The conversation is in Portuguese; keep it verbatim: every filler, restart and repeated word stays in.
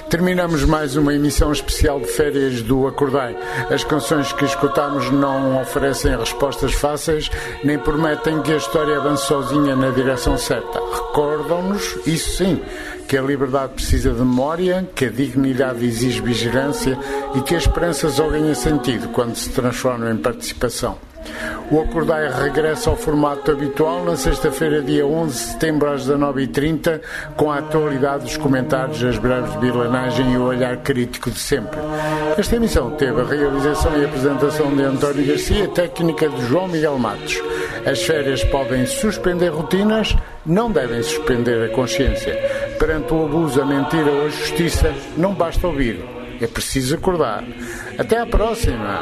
Terminamos mais uma emissão especial de férias do Acordai. As canções que escutamos não oferecem respostas fáceis, nem prometem que a história avance sozinha na direção certa. Recordam-nos, isso sim, que a liberdade precisa de memória, que a dignidade exige vigilância e que a esperança só ganha sentido quando se transforma em participação. O Acordai regressa ao formato habitual na sexta-feira, dia onze de setembro, às dezanove e trinta, com a atualidade dos comentários, as breves bilanagem e o olhar crítico de sempre. Esta emissão teve a realização e apresentação de António Garcia, técnica de João Miguel Matos. As férias podem suspender rotinas, não devem suspender a consciência. Perante o abuso, a mentira ou a justiça, não basta ouvir, é preciso acordar. Até à próxima!